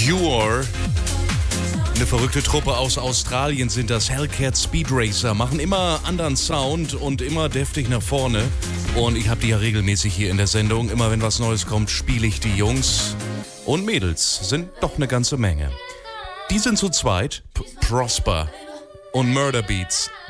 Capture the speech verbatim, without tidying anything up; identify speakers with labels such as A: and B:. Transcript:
A: Cure. Eine verrückte Truppe aus Australien sind das. Hellcat Speed Racer, machen immer anderen Sound und immer deftig nach vorne. Und ich habe die ja regelmäßig hier in der Sendung. Immer wenn was Neues kommt, spiele ich die Jungs. Und Mädels sind doch eine ganze Menge. Die sind zu zweit, P- Prosper und Murder Beats.